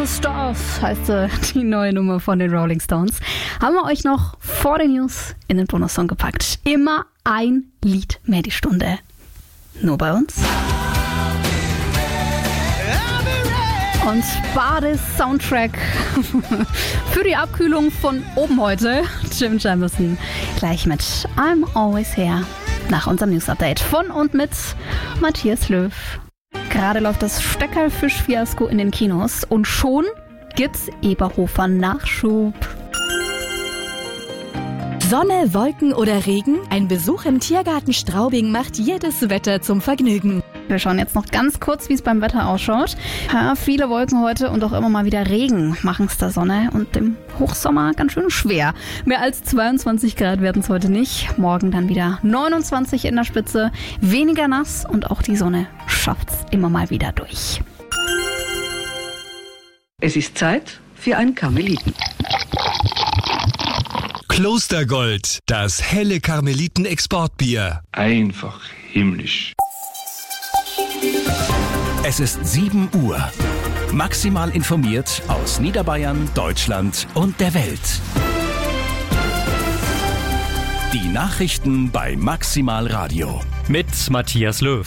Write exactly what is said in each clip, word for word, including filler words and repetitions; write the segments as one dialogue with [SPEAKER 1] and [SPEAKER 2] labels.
[SPEAKER 1] Stars heißt äh, die neue Nummer von den Rolling Stones. Haben wir euch noch vor den News in den Bonussong gepackt. Immer ein Lied mehr die Stunde. Nur bei uns. Und Bades-Soundtrack für die Abkühlung von oben heute. Jim Jamison gleich mit I'm Always Here nach unserem News-Update von und mit Matthias Löw. Gerade läuft das Steckerl-Fisch-Fiasko in den Kinos und schon gibt's Eberhofer-Nachschub.
[SPEAKER 2] Sonne, Wolken oder Regen? Ein Besuch im Tiergarten Straubing macht jedes Wetter zum Vergnügen.
[SPEAKER 1] Wir schauen jetzt noch ganz kurz, wie es beim Wetter ausschaut. Ja, viele Wolken heute und auch immer mal wieder Regen machen es der Sonne und dem Hochsommer ganz schön schwer. Mehr als zweiundzwanzig Grad werden es heute nicht. Morgen dann wieder neunundzwanzig in der Spitze. Weniger nass und auch die Sonne schafft es immer mal wieder durch.
[SPEAKER 3] Es ist Zeit für ein Karmeliten.
[SPEAKER 4] Klostergold, das helle Karmeliten-Exportbier.
[SPEAKER 5] Einfach himmlisch.
[SPEAKER 6] Es ist sieben Uhr. Maximal informiert aus Niederbayern, Deutschland und der Welt. Die Nachrichten bei Maximal Radio.
[SPEAKER 7] Mit Matthias Löw.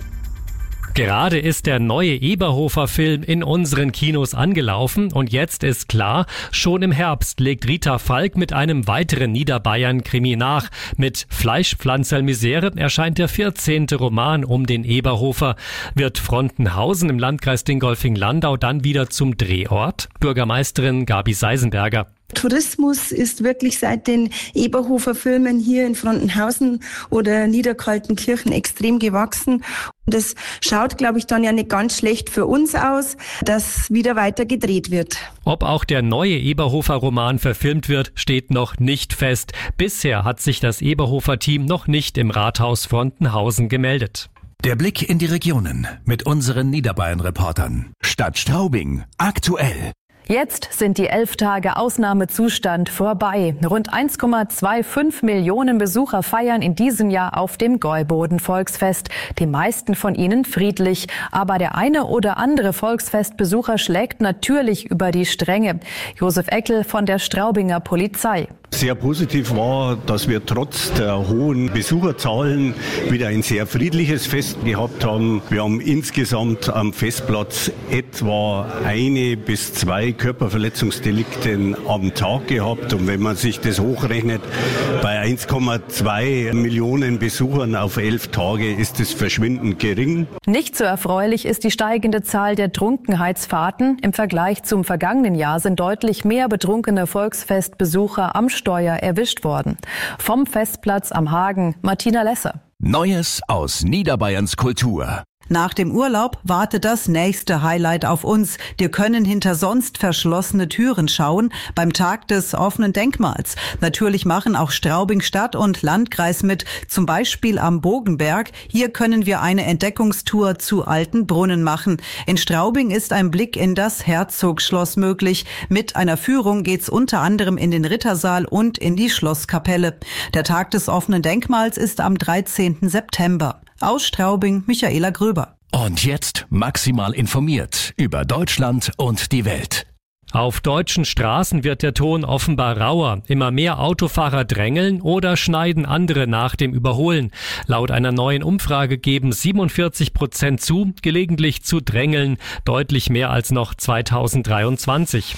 [SPEAKER 7] Gerade ist der neue Eberhofer-Film in unseren Kinos angelaufen und jetzt ist klar, schon im Herbst legt Rita Falk mit einem weiteren Niederbayern-Krimi nach. Mit Fleischpflanzerl-Misere erscheint der vierzehnte Roman um den Eberhofer. Wird Frontenhausen im Landkreis Dingolfing-Landau dann wieder zum Drehort? Bürgermeisterin Gabi Seisenberger.
[SPEAKER 8] Tourismus ist wirklich seit den Eberhofer-Filmen hier in Frontenhausen oder Niederkaltenkirchen extrem gewachsen. Und das schaut, glaube ich, dann ja nicht ganz schlecht für uns aus, dass wieder weiter gedreht wird.
[SPEAKER 7] Ob auch der neue Eberhofer-Roman verfilmt wird, steht noch nicht fest. Bisher hat sich das Eberhofer-Team noch nicht im Rathaus Frontenhausen gemeldet.
[SPEAKER 6] Der Blick in die Regionen mit unseren Niederbayern-Reportern. Stadt Straubing, aktuell.
[SPEAKER 9] Jetzt sind die elf Tage Ausnahmezustand vorbei. Rund eins Komma fünfundzwanzig Millionen Besucher feiern in diesem Jahr auf dem Gäuboden-Volksfest. Die meisten von ihnen friedlich. Aber der eine oder andere Volksfestbesucher schlägt natürlich über die Stränge. Josef Eckel von der Straubinger Polizei.
[SPEAKER 10] Sehr positiv war, dass wir trotz der hohen Besucherzahlen wieder ein sehr friedliches Fest gehabt haben. Wir haben insgesamt am Festplatz etwa eine bis zwei Körperverletzungsdelikte am Tag gehabt. Und wenn man sich das hochrechnet, bei eins Komma zwei Millionen Besuchern auf elf Tage ist es verschwindend gering.
[SPEAKER 9] Nicht so erfreulich ist die steigende Zahl der Trunkenheitsfahrten. Im Vergleich zum vergangenen Jahr sind deutlich mehr betrunkene Volksfestbesucher am Steuer erwischt worden. Vom Festplatz am Hagen, Martina Lesser.
[SPEAKER 6] Neues aus Niederbayerns Kultur.
[SPEAKER 11] Nach dem Urlaub wartet das nächste Highlight auf uns. Wir können hinter sonst verschlossene Türen schauen beim Tag des offenen Denkmals. Natürlich machen auch Straubing Stadt und Landkreis mit, zum Beispiel am Bogenberg. Hier können wir eine Entdeckungstour zu alten Brunnen machen. In Straubing ist ein Blick in das Herzogsschloss möglich. Mit einer Führung geht's unter anderem in den Rittersaal und in die Schlosskapelle. Der Tag des offenen Denkmals ist am dreizehnten September. Aus Straubing, Michaela Gröber.
[SPEAKER 6] Und jetzt maximal informiert über Deutschland und die Welt.
[SPEAKER 7] Auf deutschen Straßen wird der Ton offenbar rauer. Immer mehr Autofahrer drängeln oder schneiden andere nach dem Überholen. Laut einer neuen Umfrage geben siebenundvierzig Prozent zu, gelegentlich zu drängeln, deutlich mehr als noch zweitausenddreiundzwanzig.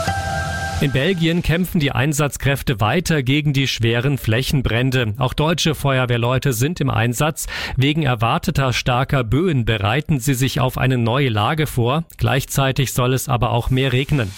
[SPEAKER 7] In Belgien kämpfen die Einsatzkräfte weiter gegen die schweren Flächenbrände. Auch deutsche Feuerwehrleute sind im Einsatz. Wegen erwarteter starker Böen bereiten sie sich auf eine neue Lage vor. Gleichzeitig soll es aber auch mehr regnen.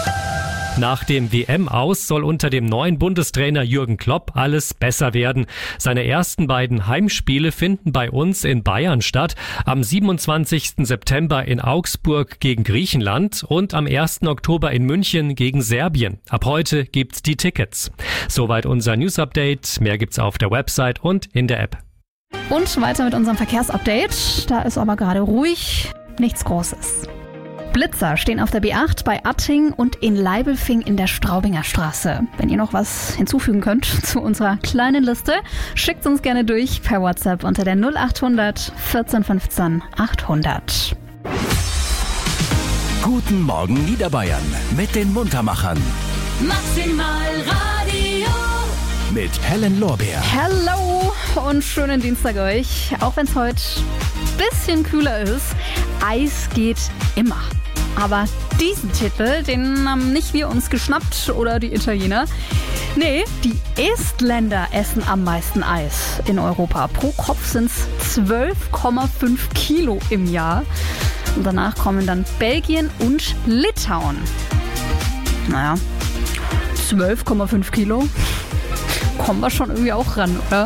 [SPEAKER 7] Nach dem W M-Aus soll unter dem neuen Bundestrainer Jürgen Klopp alles besser werden. Seine ersten beiden Heimspiele finden bei uns in Bayern statt. Am siebenundzwanzigsten September in Augsburg gegen Griechenland und am ersten Oktober in München gegen Serbien. Ab heute gibt's die Tickets. Soweit unser News-Update. Mehr gibt's auf der Website und in der App.
[SPEAKER 1] Und weiter mit unserem Verkehrsupdate. Da ist aber gerade ruhig. Nichts Großes. Blitzer stehen auf der B acht bei Atting und in Leibelfing in der Straubinger Straße. Wenn ihr noch was hinzufügen könnt zu unserer kleinen Liste, schickt uns gerne durch per WhatsApp unter der null achthundert vierzehn fünfzehn achthundert.
[SPEAKER 6] Guten Morgen Niederbayern mit den Muntermachern.
[SPEAKER 2] Maximal Radio.
[SPEAKER 6] Mit Helen Lorbeer.
[SPEAKER 1] Hello und schönen Dienstag euch. Auch wenn es heute ein bisschen kühler ist, Eis geht immer. Aber diesen Titel, den haben nicht wir uns geschnappt oder die Italiener. Nee, die Estländer essen am meisten Eis in Europa. Pro Kopf sind es zwölf Komma fünf Kilo im Jahr. Und danach kommen dann Belgien und Litauen. Naja, zwölf Komma fünf Kilo. Kommen wir schon irgendwie auch ran, oder?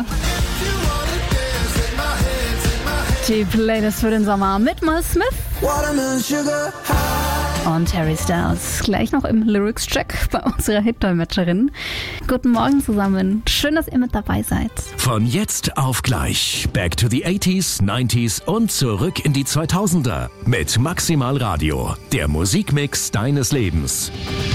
[SPEAKER 1] Die Playlist für den Sommer mit Mal Smith und Harry Styles. Gleich noch im Lyrics-Check bei unserer Hit-Dolmetscherin. Guten Morgen zusammen. Schön, dass ihr mit dabei seid.
[SPEAKER 6] Von jetzt auf gleich. Back to the eighties, nineties und zurück in die zweitausender. Mit Maximal Radio. Der Musikmix deines Lebens.